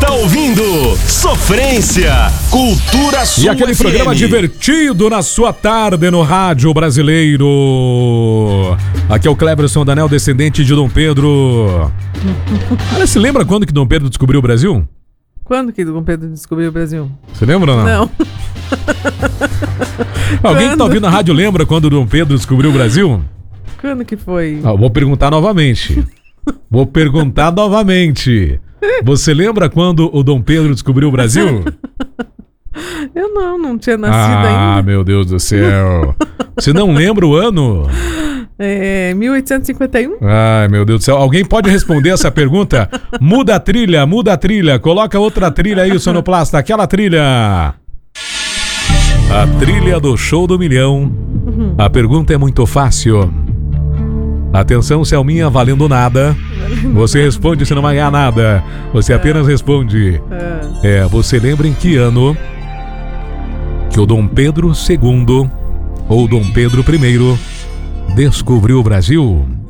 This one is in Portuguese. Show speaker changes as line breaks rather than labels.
está ouvindo Sofrência, Cultura Sul
E aquele
FM.
programa divertido na sua tarde no rádio brasileiro. Aqui é o Cleberson Danel, descendente de Dom Pedro. Olha, se lembra quando que Dom Pedro descobriu o Brasil?
Quando que Dom Pedro descobriu o Brasil?
Você lembra ou não?
Não.
Alguém que tá ouvindo a rádio lembra quando Dom Pedro descobriu o Brasil?
Quando que foi?
Vou perguntar novamente. Você lembra quando o Dom Pedro descobriu o Brasil?
Eu não tinha nascido ainda.
Ah, meu Deus do céu. Você não lembra o ano?
1851?
Ai, meu Deus do céu. Alguém pode responder essa pergunta? Muda a trilha. Coloca outra trilha aí, o sonoplasta. Aquela trilha. A trilha do Show do Milhão. A pergunta é muito fácil. Atenção, Selminha, valendo nada. Você responde, você não vai ganhar nada. Você apenas responde. Você lembra em que ano que o Dom Pedro II ou Dom Pedro I descobriu o Brasil?